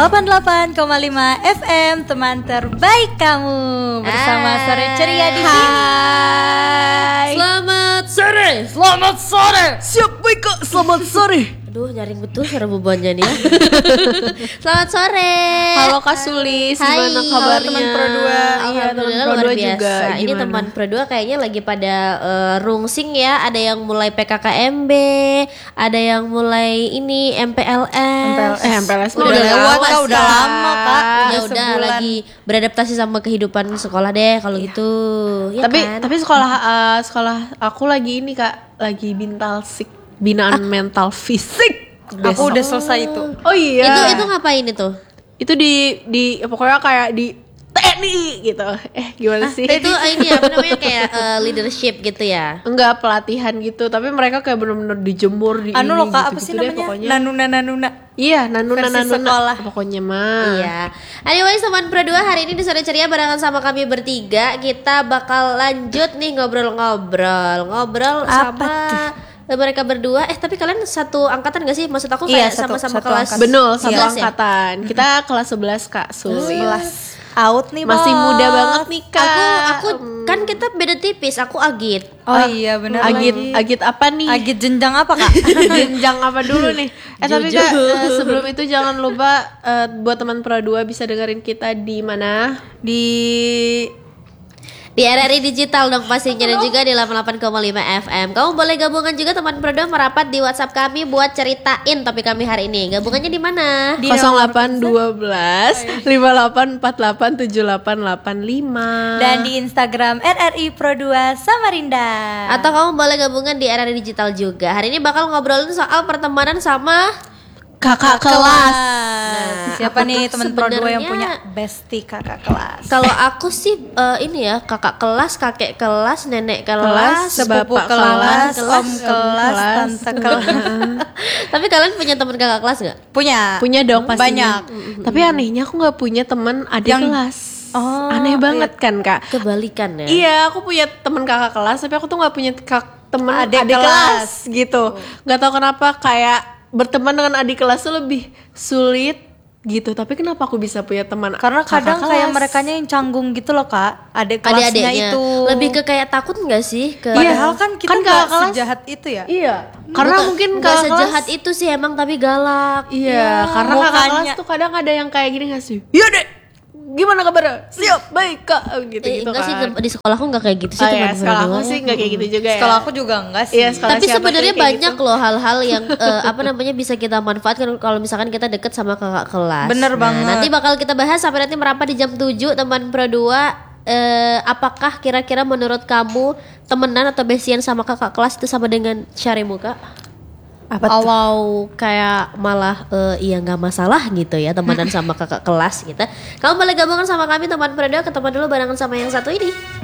88,5 FM, teman terbaik kamu, bersama Sore Ceria di sini. Hai. Selamat sore. Siap baik Kak, selamat sore. Aduh, nyaring betul suara bebannya nih ya. Selamat sore. Halo Kak Sulis, Hai. gimana kabarnya? Halo teman Pro 2. Iya, teman Alhamdulillah Pro 2 luar juga. biasa. Ini Gimana? teman Pro 2 kayaknya lagi pada rungsing ya. Ada yang mulai PKKMB, ada yang mulai ini MPLS. MPLS Udah lewat lewat, Kak, udah lama Kak. Ya udah sebulan. lagi beradaptasi sama kehidupan sekolah deh kalau gitu. Ya kan? Tapi sekolah aku lagi ini Kak, lagi bintalsik, binaan mental fisik. Aku udah selesai itu. Oh iya. Itu ngapain itu? Itu di pokoknya kayak di TNI gitu. Gimana sih? Itu ini apa namanya kayak leadership gitu ya. Enggak, pelatihan gitu, tapi mereka kayak bener-bener dijemur di Anu ini loh Kak, apa gitu-gitu sih deh namanya? pokoknya. Nanuna. Iya, nanuna Versi sekolah. pokoknya mah. Iya. Anyways teman Pro 2, hari ini di Sore Ceria barengan sama kami bertiga. Kita bakal lanjut nih ngobrol sama mereka berdua. Tapi kalian satu angkatan gak sih? Maksud aku kayak Iya, sama-sama satu kelas. angkatan. Betul, satu 11 ya? angkatan. Kita kelas 11 Kak Sulis. 11 out nih Masih Bos. muda banget nih Kak. Aku kan kita beda tipis. Aku Agit. Oh iya benar. Agit apa nih? Agit jenjang apa Kak? Jenjang apa dulu nih? Tapi Kak, sebelum itu jangan lupa buat teman Pro 2 bisa dengerin kita di mana? Di RRI Digital dong pastinya, dan juga di 88,5 FM. Kamu boleh gabungan juga teman Pro 2 merapat di WhatsApp kami buat ceritain topik kami hari ini. Gabungannya di mana? Di 0812 58487885 dan di Instagram RRI Pro 2 Samarinda. Atau kamu boleh gabungan di RRI Digital juga. Hari ini bakal ngobrolin soal pertemanan sama kakak kelas. Siapa nih apakah teman Pro 2 yang sebenarnya- punya bestie kakak kelas? Kalau aku sih ini ya, kakak kelas, kakek kelas, nenek kelas, sepupu bapak kelas, kelas, om kelas, tante kelas. Tapi kalian punya teman kakak kelas nggak? Punya dong pastinya. Banyak. Tapi anehnya aku nggak punya teman adik Yang- kelas. Oh, Aneh banget kan Kak? Kebalikan ya. Iya, aku punya teman kakak kelas, tapi aku tuh nggak punya teman Adik adik kelas. kelas gitu. Nggak tahu kenapa kayak berteman dengan adik kelas tuh lebih sulit gitu. Tapi kenapa aku bisa punya teman? Karena kadang kakak kayak kelas? merekanya yang canggung gitu loh Kak. Adik kelasnya Adik-adiknya itu. lebih ke kayak takut nggak sih? Padahal kan kita Kan nggak kakak kelas- sejahat itu ya. Iya, karena mungkin nggak kakak sejahat kelas. itu sih emang, tapi galak. Iya, karena kakak mukanya. kelas tuh kadang ada yang kayak gini nggak sih? Iya deh. Gimana kabar? Siap, baik Kak. Gitu Enggak sih, kan. di sekolahku nggak kayak gitu sih Oh, iya, teman sekolah aku berdua. sih nggak kayak gitu juga ya. Sekolah aku juga enggak sih. Iya, sekolah Tapi siapa sebenarnya sih kayak banyak gitu? loh hal-hal yang apa namanya bisa kita manfaatkan kalau misalkan kita deket sama kakak kelas. Bener banget. Nanti bakal kita bahas sampai nanti merapat di jam 7 teman Pro 2. Apakah kira-kira menurut kamu temenan atau bestian sama kakak kelas itu sama dengan syarimu Kak? Apa tuh? Atau kayak malah iya nggak masalah gitu ya temenan sama kakak kelas gitu. Kamu boleh gabungan sama kami teman Pro 2, ketemu dulu barengan sama yang satu ini.